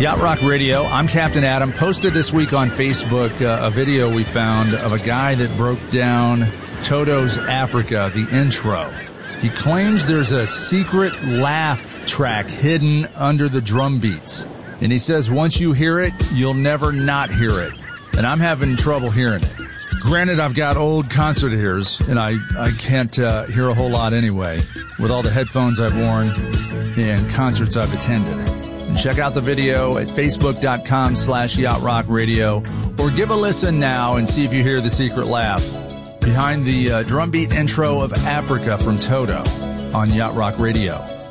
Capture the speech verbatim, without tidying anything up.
Yacht Rock Radio, I'm Captain Adam. Posted this week on Facebook uh, a video we found of a guy that broke down Toto's Africa, the intro. He claims there's a secret laugh track hidden under the drum beats. And he says once you hear it, you'll never not hear it. And I'm having trouble hearing it. Granted, I've got old concert ears, and I, I can't uh, hear a whole lot anyway with all the headphones I've worn and concerts I've attended. And check out the video at facebook.com slash Yacht Rock Radio, or give a listen now and see if you hear the secret laugh behind the uh, drum beat intro of Africa from Toto on Yacht Rock Radio.